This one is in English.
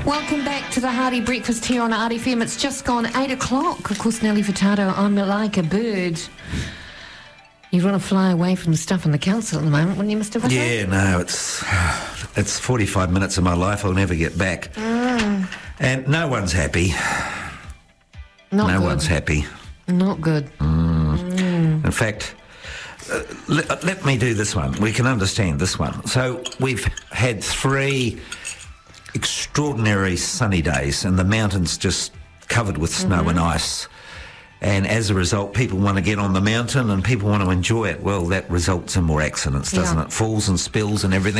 Welcome back to the Hardy Breakfast here on RFM. It's just gone 8 o'clock. Of course, Nelly Furtado, I'm like a bird. You want to fly away from the stuff in the council at the moment, wouldn't you, Mr. Whittle? Yeah, no, it's 45 minutes of my life I'll never get back. And no one's happy. No one's happy. Not good. In fact, let me do this one. We can understand this one. So we've had 3 extraordinary sunny days and the mountains just covered with snow and ice. And as a result, people want to get on the mountain and people want to enjoy it. Well, that results in more accidents, doesn't it? Falls and spills and everything.